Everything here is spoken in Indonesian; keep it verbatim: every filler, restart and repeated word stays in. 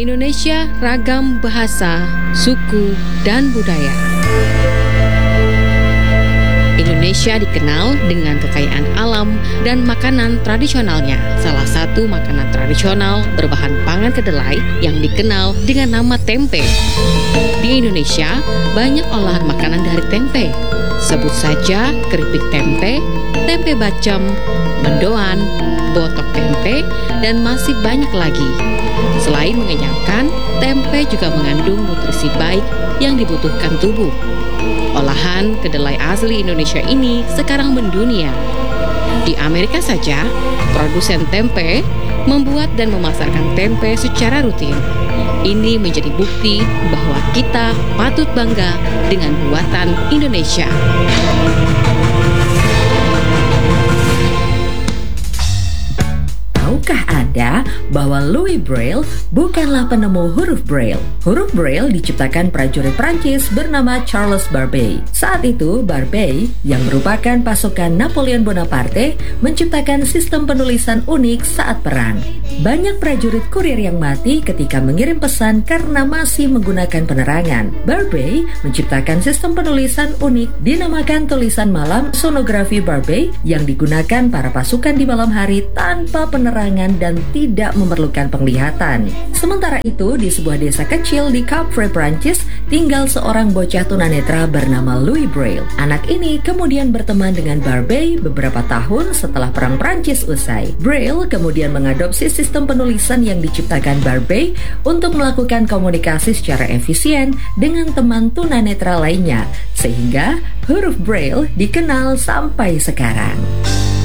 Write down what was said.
Indonesia ragam bahasa, suku, dan budaya. Indonesia dikenal dengan kekayaan alam dan makanan tradisionalnya. Salah satu makanan tradisional berbahan pangan kedelai yang dikenal dengan nama tempe. Di Indonesia, banyak olahan makanan dari tempe. Sebut saja keripik tempe, tempe bacem, mendoan, botok tempe, dan masih banyak lagi. Selain mengenyangkan, tempe juga mengandung nutrisi baik yang dibutuhkan tubuh. Olahan kedelai asli Indonesia ini sekarang mendunia. Di Amerika saja, produsen tempe membuat dan memasarkan tempe secara rutin. Ini menjadi bukti bahwa kita patut bangga dengan buatan Indonesia. Tahukah Anda bahwa Louis Braille bukanlah penemu huruf Braille? Huruf Braille diciptakan prajurit Prancis bernama Charles Barbey. Saat itu, Barbey, yang merupakan pasukan Napoleon Bonaparte, menciptakan sistem penulisan unik saat perang. Banyak prajurit kurir yang mati ketika mengirim pesan karena masih menggunakan penerangan. Barbey menciptakan sistem penulisan unik dinamakan tulisan malam sonografi Barbey yang digunakan para pasukan di malam hari tanpa penerangan dan tidak memerlukan penglihatan. Sementara itu, di sebuah desa kecil di Capre, Prancis, tinggal seorang bocah tunanetra bernama Louis Braille. Anak ini kemudian berteman dengan Barbey beberapa tahun setelah Perang Prancis usai. Braille kemudian mengadopsi sistem penulisan yang diciptakan Barbey untuk melakukan komunikasi secara efisien dengan teman tunanetra lainnya, sehingga huruf Braille dikenal sampai sekarang.